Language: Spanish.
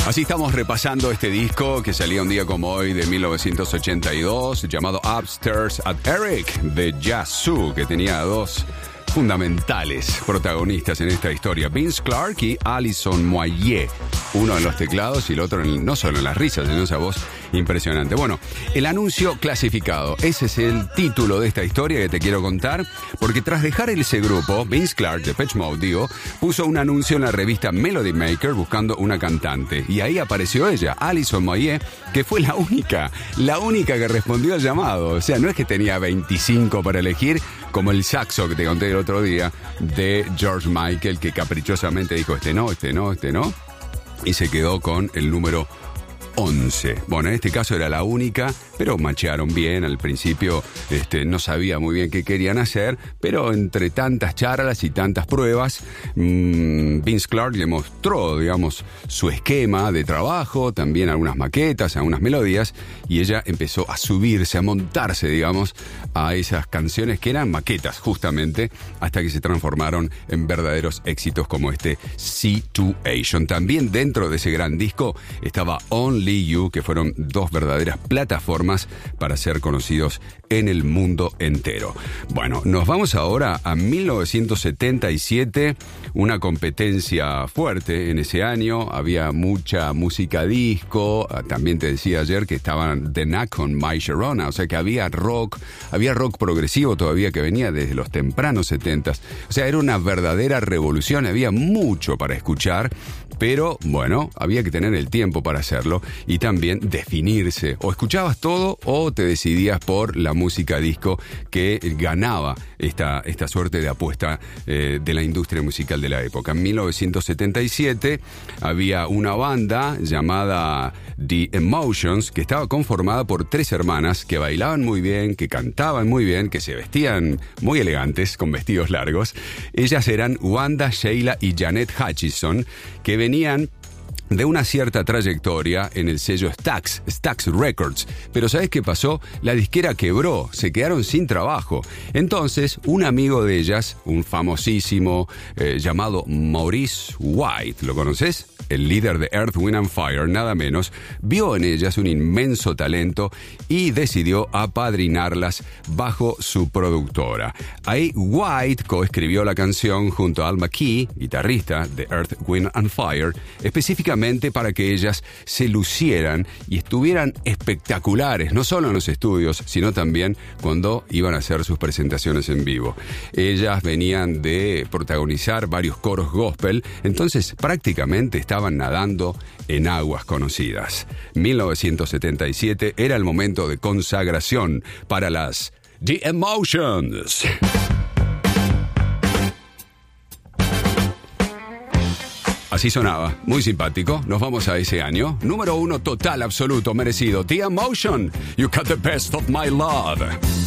Así estamos repasando este disco que salía un día como hoy de 1982, llamado Upstairs at Eric de Yazoo, que tenía dos fundamentales protagonistas en esta historia, Vince Clarke y Alison Moyet, uno en los teclados y el otro no solo en las risas, sino esa voz impresionante. Bueno, el anuncio clasificado, ese es el título de esta historia que te quiero contar, porque tras dejar ese grupo, Vince Clarke, de Depeche Mode, digo, puso un anuncio en la revista Melody Maker buscando una cantante, y ahí apareció ella, Alison Moyet, que fue la única que respondió al llamado. O sea, no es que tenía 25 para elegir, como el saxo que te conté el otro día de George Michael, que caprichosamente dijo este no, y se quedó con el número 11. Bueno, en este caso era la única, pero machearon bien. Al principio no sabía muy bien qué querían hacer, pero entre tantas charlas y tantas pruebas, Vince Clarke le mostró, digamos, su esquema de trabajo, también algunas maquetas, algunas melodías, y ella empezó a subirse, a montarse, digamos, a esas canciones que eran maquetas, justamente, hasta que se transformaron en verdaderos éxitos como este Situation. También dentro de ese gran disco estaba Only You, que fueron dos verdaderas plataformas para ser conocidos en el mundo entero. Bueno, nos vamos ahora a 1977, una competencia fuerte en ese año, había mucha música disco, también te decía ayer que estaban The Knack con My Sharona, o sea que había rock progresivo todavía que venía desde los tempranos 70s, o sea, era una verdadera revolución, había mucho para escuchar, pero bueno, había que tener el tiempo para hacerlo y también definirse. O escuchabas todo o te decidías por la música disco que ganaba esta suerte de apuesta de la industria musical de la época. En 1977 había una banda llamada The Emotions que estaba conformada por tres hermanas que bailaban muy bien, que cantaban muy bien, que se vestían muy elegantes con vestidos largos. Ellas eran Wanda, Sheila y Janet Hutchison, que venían de una cierta trayectoria en el sello Stax Records. Pero ¿sabes qué pasó? La disquera quebró, se quedaron sin trabajo. Entonces, un amigo de ellas, un famosísimo llamado Maurice White, ¿lo conoces? El líder de Earth, Wind and Fire, nada menos, vio en ellas un inmenso talento y decidió apadrinarlas bajo su productora. Ahí White coescribió la canción junto a Al McKee, guitarrista de Earth, Wind and Fire, específicamente para que ellas se lucieran y estuvieran espectaculares, no solo en los estudios, sino también cuando iban a hacer sus presentaciones en vivo. Ellas venían de protagonizar varios coros gospel, entonces prácticamente estaban nadando en aguas conocidas. 1977 era el momento de consagración para las The Emotions. Así sonaba, muy simpático. Nos vamos a ese año. Número 1 total, absoluto, merecido. The Emotion, You Got the Best of My Love.